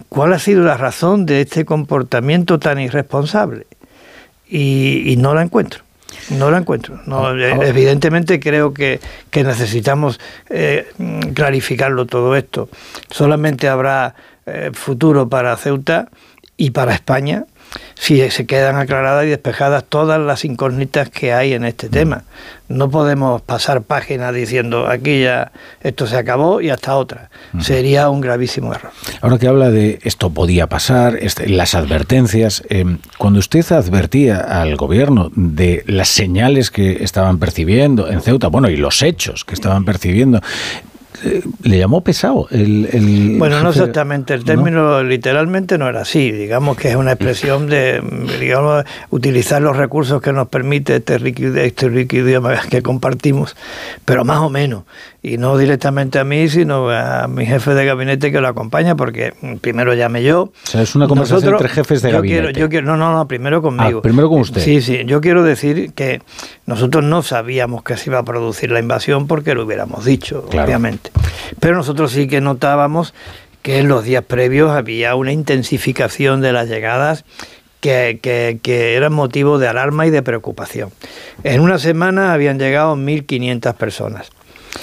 ¿cuál ha sido la razón de este comportamiento tan irresponsable? Y no la encuentro. No la encuentro. No, evidentemente creo que necesitamos clarificarlo todo esto. Solamente habrá futuro para Ceuta y para España si se quedan aclaradas y despejadas todas las incógnitas que hay en este tema. No podemos pasar páginas diciendo aquí ya esto se acabó y hasta otra. Sería un gravísimo error. Ahora que habla de esto podía pasar, las advertencias, cuando usted advertía al gobierno de las señales que estaban percibiendo en Ceuta, bueno, y los hechos que estaban percibiendo, ¿le llamó pesado? Bueno, no exactamente, el término literalmente no era así, digamos que es una expresión de, digamos, utilizar los recursos que nos permite este rico idioma que compartimos, pero más o menos, y no directamente a mí, sino a mi jefe de gabinete que lo acompaña, porque primero llamé yo. O sea, es una conversación entre jefes de gabinete. No, primero conmigo. Primero con usted. Sí, yo quiero decir que nosotros no sabíamos que se iba a producir la invasión porque lo hubiéramos dicho, claro, obviamente. Pero nosotros sí que notábamos que en los días previos había una intensificación de las llegadas que eran motivo de alarma y de preocupación. En una semana habían llegado 1.500 personas.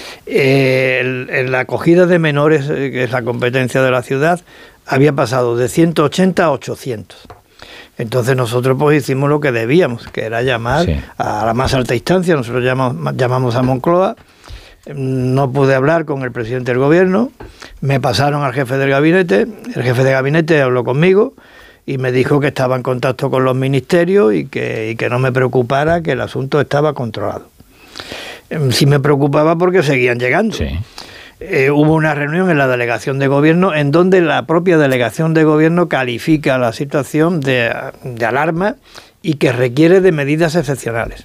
En la acogida de menores, que es la competencia de la ciudad, había pasado de 180 a 800. Entonces nosotros pues hicimos lo que debíamos, que era llamar a la más alta instancia. Nosotros llamamos a Moncloa. No pude hablar con el presidente del gobierno, me pasaron al jefe del gabinete, el jefe de gabinete habló conmigo y me dijo que estaba en contacto con los ministerios y que no me preocupara, que el asunto estaba controlado. Sí me preocupaba porque seguían llegando. Sí. Hubo una reunión en la delegación de gobierno en donde la propia delegación de gobierno califica la situación de alarma y que requiere de medidas excepcionales.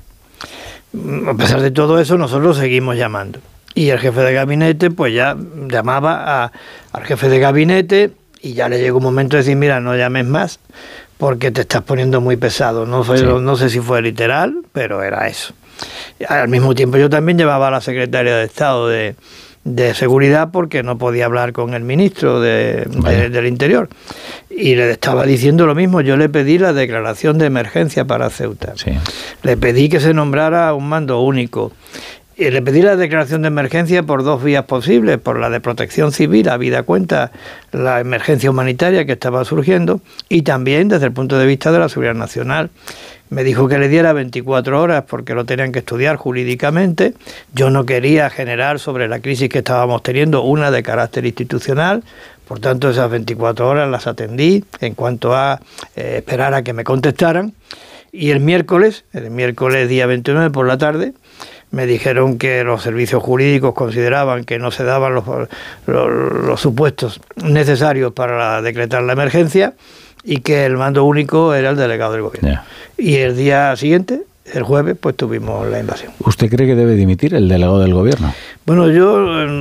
A pesar de todo eso, nosotros seguimos llamando. Y el jefe de gabinete, pues ya llamaba al jefe de gabinete y ya le llegó un momento de decir, mira, no llames más porque te estás poniendo muy pesado. No sé si fue literal, pero era eso. Al mismo tiempo yo también llevaba a la secretaria de Estado de Seguridad porque no podía hablar con el ministro del Interior. Y le estaba diciendo lo mismo. Yo le pedí la declaración de emergencia para Ceuta. Sí. Le pedí que se nombrara un mando único. Y le pedí la declaración de emergencia por dos vías posibles, por la de protección civil, habida cuenta la emergencia humanitaria que estaba surgiendo, y también desde el punto de vista de la seguridad nacional. Me dijo que le diera 24 horas porque lo tenían que estudiar jurídicamente. Yo no quería generar sobre la crisis que estábamos teniendo una de carácter institucional. Por tanto, esas 24 horas las atendí en cuanto a esperar a que me contestaran. Y el miércoles día 29 por la tarde, me dijeron que los servicios jurídicos consideraban que no se daban los supuestos necesarios para decretar la emergencia y que el mando único era el delegado del gobierno. Yeah. Y el día siguiente, el jueves, pues tuvimos la invasión. ¿Usted cree que debe dimitir el delegado del gobierno? Bueno, yo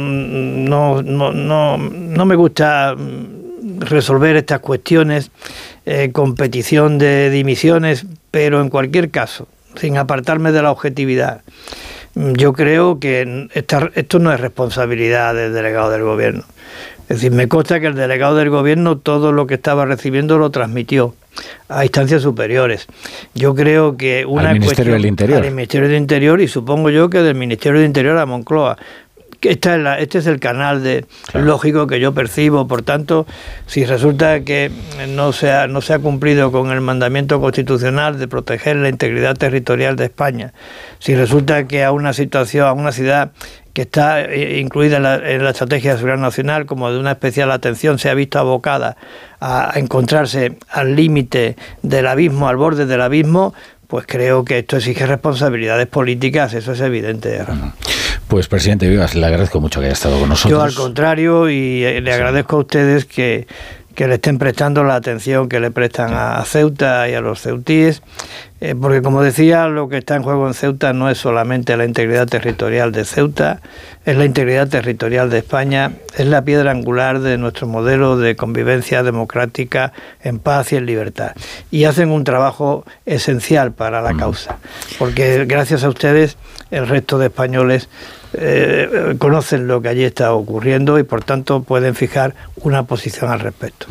no me gusta resolver estas cuestiones con petición de dimisiones, pero en cualquier caso, sin apartarme de la objetividad, yo creo que esto no es responsabilidad del delegado del gobierno. Es decir, me consta que el delegado del gobierno todo lo que estaba recibiendo lo transmitió a instancias superiores. Yo creo que al Ministerio del Interior. Al Ministerio del Interior, y supongo yo que del Ministerio del Interior a Moncloa. Este es el canal lógico que yo percibo. Por tanto, si resulta que no se ha cumplido con el mandamiento constitucional de proteger la integridad territorial de España, si resulta que a una ciudad que está incluida en la estrategia de seguridad nacional como de una especial atención se ha visto abocada a encontrarse al límite del abismo, al borde del abismo, pues creo que esto exige responsabilidades políticas, eso es evidente. Pues, presidente Vivas, le agradezco mucho que haya estado con nosotros. Yo, al contrario, y le agradezco a ustedes que le estén prestando la atención que le prestan a Ceuta y a los ceutíes, porque, como decía, lo que está en juego en Ceuta no es solamente la integridad territorial de Ceuta, es la integridad territorial de España, es la piedra angular de nuestro modelo de convivencia democrática en paz y en libertad. Y hacen un trabajo esencial para la causa, porque gracias a ustedes el resto de españoles conocen lo que allí está ocurriendo y por tanto pueden fijar una posición al respecto.